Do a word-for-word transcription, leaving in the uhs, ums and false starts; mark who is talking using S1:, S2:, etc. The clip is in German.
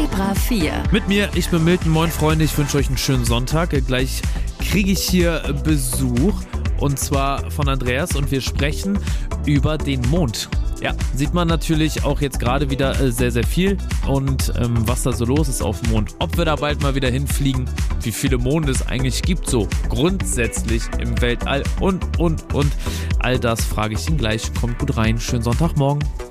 S1: Zebra vier.
S2: Mit mir, ich bin Milton. Moin Freunde, ich wünsche euch einen schönen Sonntag. Gleich kriege ich hier Besuch und zwar von Andreas und wir sprechen über den Mond. Ja, sieht man natürlich auch jetzt gerade wieder äh, sehr, sehr viel und ähm, was da so los ist auf dem Mond. Ob wir da bald mal wieder hinfliegen, wie viele Monde es eigentlich gibt, so grundsätzlich im Weltall und, und, und. All das frage ich ihn gleich. Kommt gut rein. Schönen Sonntagmorgen.